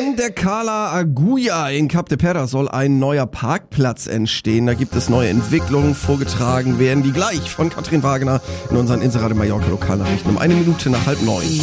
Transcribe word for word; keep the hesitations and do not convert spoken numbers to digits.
In der Cala Agulla in Cap de Pera soll ein neuer Parkplatz entstehen. Da gibt es neue Entwicklungen. Vorgetragen werden die gleich von Katrin Wagner in unseren Inserate Mallorca Lokalnachrichten um eine Minute nach halb neun.